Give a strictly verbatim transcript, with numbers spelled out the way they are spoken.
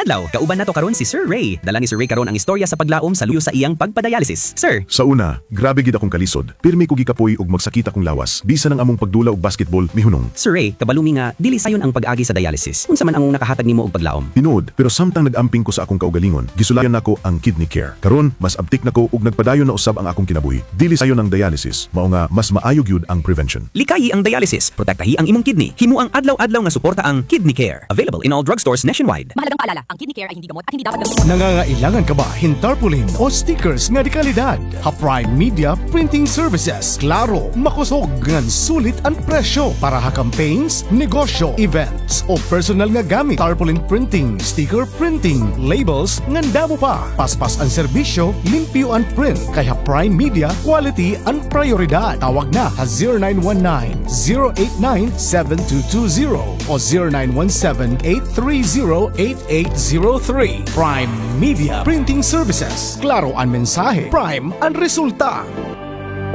adlaw, kauban nato karon si Sir Ray. Dala ni Sir Ray karon ang istorya sa paglaom sa luyo sa iyang pagpadialysis. Sir, Sa una, grabe gid akong kalisod. Pirmi ko gikapoy ug magsakit akong lawas. Bisa nang among pagdula og basketball mihunong. Sir Ray, kabalumi nga dili sayon ang pag-agi sa dialysis. Unsa man ang nakahatag nimo og paglaom? Tinuod, pero samtang nag-amping ko sa akong kaugalingon, gisulayan nako ang kidney care. Karon, mas abtik nako ug nagpadayon na usab ang akong kinabuhi. Dili sayon ang dialysis, mao nga mas maayo gyud ang prevention. Likayi ang dialysis, protektahi ang imong kidney. Himo ang adlaw-adlaw nga suporta ang Kidney Care. Available in all drugstores nationwide. Mahalagang paalala, ang kidney care ay hindi gamot at hindi dapat gamitin. Nangangailangan ka ba hin tarpaulin o stickers nga di kalidad? Ha-Prime Media Printing Services. Klaro, makusog ngan sulit ang presyo para ha campaigns, negosyo, events o personal nga gamit. Tarpaulin printing, sticker printing, labels ngan damo pa. Paspas ang serbisyo, limpyo ang print. Kay Ha-Prime Media, quality ang prioridad. Tawag na ha zero nine one nine, zero eight nine, seven two two zero o zero nine one seven, eight three zero, eight eight zero three. Prime Media Printing Services. Klaro ang mensahe, Prime ang resulta.